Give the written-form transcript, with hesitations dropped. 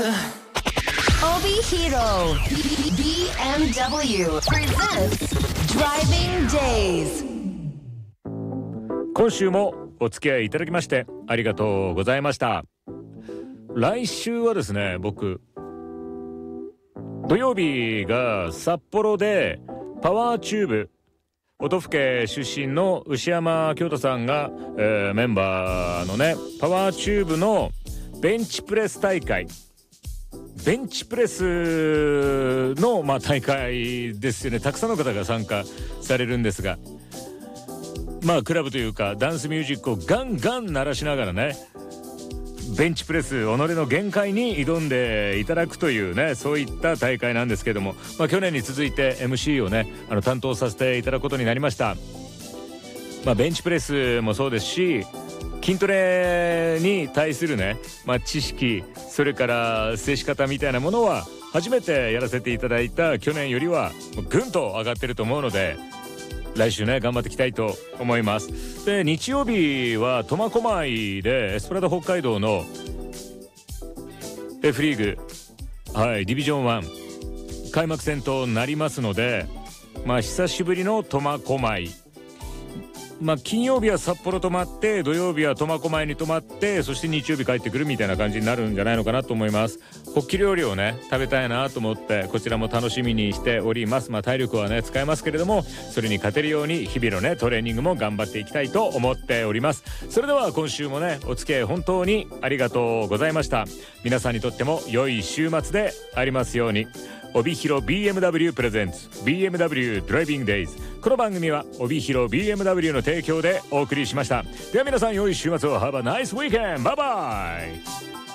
Obi Hiro BMW presents Driving Days。 今週もお付き合いいただきましてありがとうございました。来週はですね、僕土曜日が札幌でパワーチューブ音更出身の牛山京太さんが、メンバーのねパワーチューブのベンチプレス大会、ベンチプレスの、大会ですよね。たくさんの方が参加されるんですが、クラブというかダンスミュージックをガンガン鳴らしながらね、ベンチプレス己の限界に挑んでいただくというね、そういった大会なんですけども、去年に続いて MC をね担当させていただくことになりました。ベンチプレスもそうですし、筋トレに対するね、知識、それから接し方みたいなものは初めてやらせていただいた去年よりはぐんと上がってると思うので、来週ね頑張っていきたいと思います。で、日曜日は苫小牧でエスプラダ北海道の F リーグ、ディビジョン1開幕戦となりますので、久しぶりの苫小牧、金曜日は札幌泊まって、土曜日は苫小牧に泊まって、そして日曜日帰ってくるみたいな感じになるんじゃないのかなと思います。ホッキ料理をね食べたいなと思って、こちらも楽しみにしております。体力はね使えますけれども、それに勝てるように日々のねトレーニングも頑張っていきたいと思っております。それでは今週もねお付き合い本当にありがとうございました。皆さんにとっても良い週末でありますように。帯広 BMW プレゼンツ BMW ドライビングデイズ。この番組は帯広 BMW の提供でお送りしました。では皆さん良い週末を。Have a nice weekend. バイバイ。